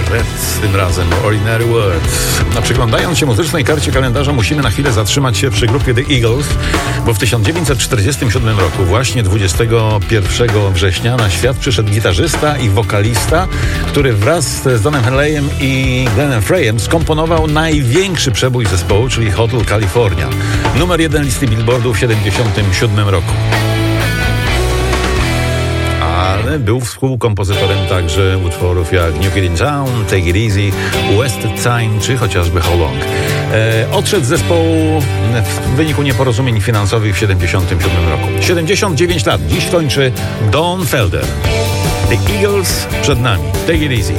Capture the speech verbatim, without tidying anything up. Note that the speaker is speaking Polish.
Red tym razem, Ordinary Words. A przyglądając się muzycznej karcie kalendarza, musimy na chwilę zatrzymać się przy grupie The Eagles, bo w tysiąc dziewięćset czterdziestym siódmym roku, właśnie dwudziestego pierwszego września, na świat przyszedł gitarzysta i wokalista, który wraz z Donem Henleyem i Glennem Freyem skomponował największy przebój zespołu, czyli Hotel California. Numer jeden listy Billboardu w siedemdziesiątym siódmym roku. Ale był współkompozytorem także utworów jak New Kid in Town, Take It Easy, Wasted Time czy chociażby How Long. E, odszedł z zespołu w wyniku nieporozumień finansowych w siedemdziesiątym siódmym roku. siedemdziesiąt dziewięć lat. Dziś kończy Don Felder. The Eagles przed nami. Take It Easy.